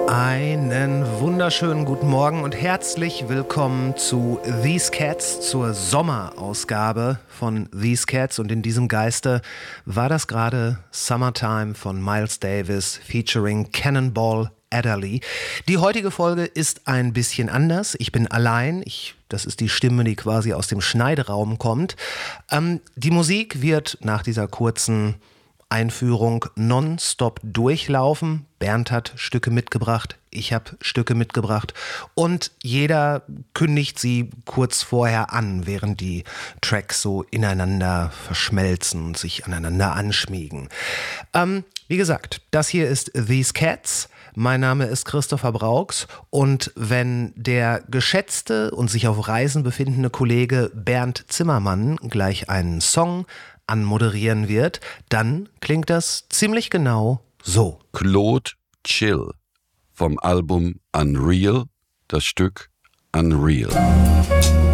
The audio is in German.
Einen wunderschönen guten Morgen und herzlich willkommen zu These Cats, zur Sommerausgabe von These Cats. Und in diesem Geiste war das gerade Summertime von Miles Davis featuring Cannonball Adderley. Die heutige Folge ist ein bisschen anders. Ich bin allein. Das ist die Stimme, die quasi aus dem Schneideraum kommt. Die Musik wird nach dieser kurzen Einführung nonstop durchlaufen. Bernd hat Stücke mitgebracht, ich habe Stücke mitgebracht und jeder kündigt sie kurz vorher an, während die Tracks so ineinander verschmelzen und sich aneinander anschmiegen. Wie gesagt, das hier ist These Cats. Mein Name ist Christopher Brauchs und wenn der geschätzte und sich auf Reisen befindende Kollege Bernd Zimmermann gleich einen Song anmoderieren wird, dann klingt das ziemlich genau so. Claude Chill vom Album Unreal, das Stück Unreal.